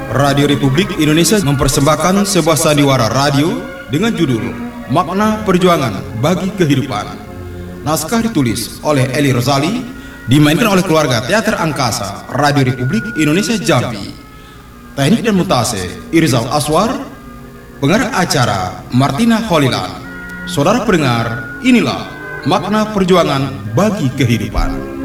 Radio Republik Indonesia mempersembahkan sebuah sandiwara radio dengan judul Makna Perjuangan Bagi Kehidupan. Naskah ditulis oleh Eli Rozali, dimainkan oleh keluarga Teater Angkasa Radio Republik Indonesia Jambi. Teknik dan montase Irzal Aswar. Pengarah acara Martina Holilan. Saudara pendengar, inilah Makna Perjuangan Bagi Kehidupan.